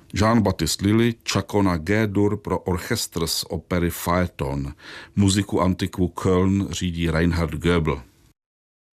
Jean-Baptiste Lully Chacona G-dur pro orchestr z opery Phaeton. Muziku Antiquu Köln řídí Reinhard Goebel.